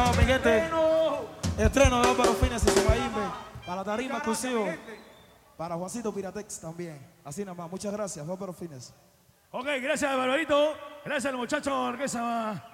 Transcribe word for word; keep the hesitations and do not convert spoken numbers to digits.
Vamos, mi gente. Estreno de Álvaro Fines y Sumaimbe. Para tarima exclusivo. Para Juancito Piratex también. Así nada más. Muchas gracias, Álvaro Fines. Ok, gracias, Barbarito. Gracias al muchacho Orquesa